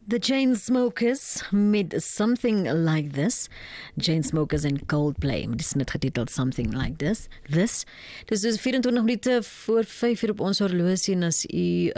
The Chainsmokers met Something Like This. Chainsmokers en Coldplay. Dit is net getiteld Something Like This. Dis dus 24 minute voor 5 uur op ons horlosie en as u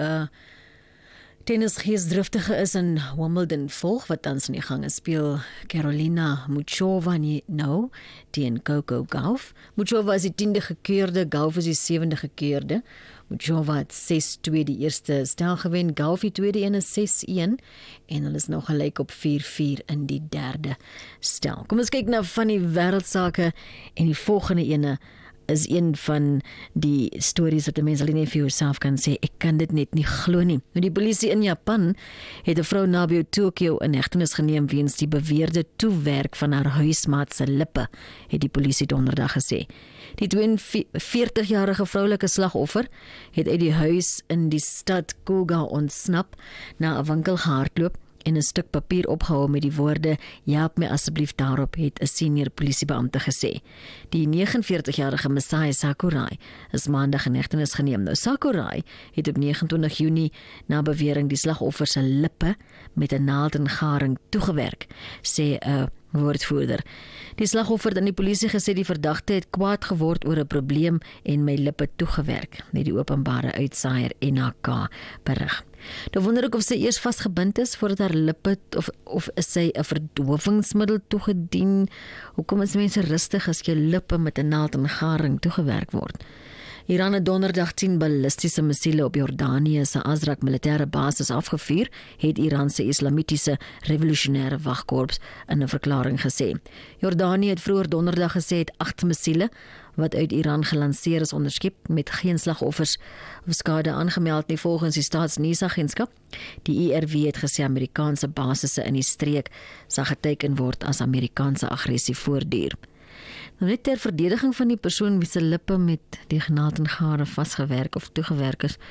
tennisgeesdriftige is in Wimbledon volg, wat tans in die gang is, speel Karolina Muchova nou teen Coco Gauff. Muchova is die 10de gekeurde, Gauff is die 7de gekeurde. Muchova het 6-2 die eerste stel gewen, Gauff die tweede een is 6-1 en hulle is nog gelyk op 4-4 in die derde stel. Kom ons kyk na van die wêreldsake en die volgende ene is een van die stories wat die mens alleen vir jouself kan sê, ek kan dit net nie glo nie. Nou die polisie in Japan het 'n vrou naby Tokio in hegtenis geneem weens die beweerde toewerk van haar huismaat se lippe, het die polisie donderdag gesê. Die 42-jarige vroulike slagoffer het uit die huis in die stad Koga ontsnap, na 'n winkel gehardloop en 'n stuk papier opgehou met die woorde, "Help my asseblief daarop," het 'n senior polisiebeampte gesê. Die 49-jarige Masai Sakurai is maandag in hegtenis geneem. Nou Sakurai het op 29 Junie na bewering die slagoffer se lippe met 'n naald en garing toegewerk, sê 'n woordvoerder. Die slagoffer het aan die polisie gesê die verdagte het kwaad geword oor 'n probleem en my lippe toegewerk, het die openbare uitsaaier NHK berig. Nou wonder ek of sy eers vasgebind is voordat haar lippe of is sy 'n verdowingsmiddel toegedien. Hoekom is mense rustig as jou lippe met 'n naald en garing toegewerk word? Iran het donderdag 10 ballistiese missiele op Jordanië se Azraq militêre basis afgevuur, het Iran se Islamitiese Revolusionêre Wagkorps in 'n verklaring gesê. Jordanië het vroeër donderdag gesê het 8 missiele wat uit Iran gelanseer is onderskep met geen slagoffers of skade aangemeld nie volgens die staatsnuusagentskap. Die IRW het gesê Amerikaanse basisse in die streek sal geteken word as Amerikaanse aggressie voortduur. Nou net ter verdediging van die persoon wie se lippe met die naald en gare vasgewerk of toegewerk is,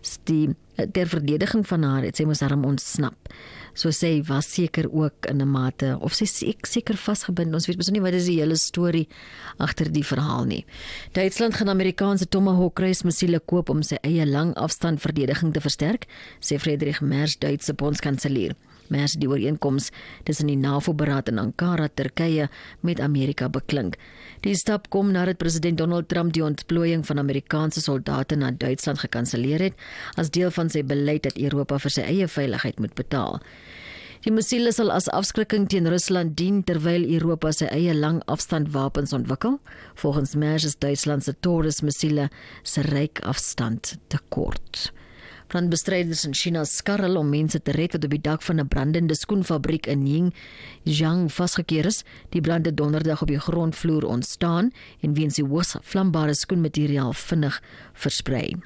ter verdediging van haar het sy mos daarom ontsnap. So sy was seker ook in 'n mate, of sy seker vasgebind, ons weet mos nie wat is die hele storie agter die verhaal nie. Duitsland gaan Amerikaanse Tomahawk kruismissiele koop om sy eie langafstand verdediging te versterk, sê Friedrich Merz, Duitse bondskanselier. Merz die ooreenkoms tussen die NAVO-beraad in Ankara, Turkye met Amerika beklink. Die stap kom nadat president Donald Trump die ontplooiing van Amerikaanse soldate na Duitsland gekanselleer het, as deel van sy beleid dat Europa vir sy eie veiligheid moet betaal. Die missiele sal as afskrikking teen Rusland dien terwyl Europa sy eie langafstand wapens ontwikkel. Volgens Merz is Duitsland se Taurus-missiele se reikafstand te kort. Brandbestryders in China skarrel om mense te red wat op die dak van 'n brandende skoenfabriek in Yingjiang vasgekeer is. Die brand het donderdag op die grondvloer ontstaan en weens die hoogs vlambare skoenmateriaal vinnig versprei.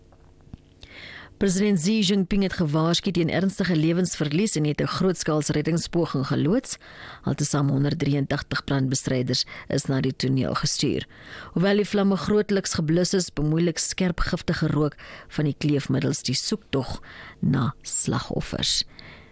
President Xi Jinping het gewaarsku teen ernstige lewensverlies en het 'n grootskaalse reddingspoging geloods. Altesaam 183 brandbestryders is na die toneel gestuur. Hoewel die vlamme grootliks geblus is, bemoeilik skerp giftige rook van die kleefmiddels die soektog na slagoffers.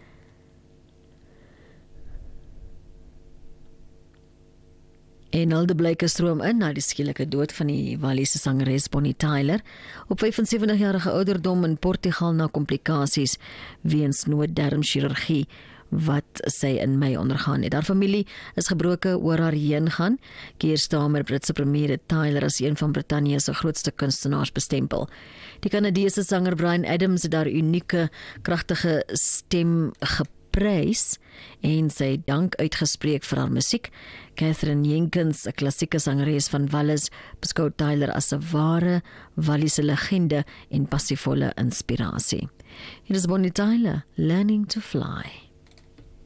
En hulde blyke stroom in na die skielike dood van die Walliese sangeres Bonnie Tyler op 75-jarige ouderdom in Portugal na komplikasies weens nooddarmchirurgie wat sy in Mei ondergaan het. Haar familie is gebroke oor haar heengaan. Keir Starmer, Britse premier, Tyler as een van Brittanje se grootste kunstenaars bestempel. Die Kanadese sanger Bryan Adams het haar unieke, kragtige stem geprys en sy dank uitgespreek vir haar musiek. Catherine Jenkins, 'n klassieke sangeres van Wallis, beskou Tyler as 'n ware Walliese legende en passievolle inspirasie. Hier is Bonnie Tyler, Learning to Fly.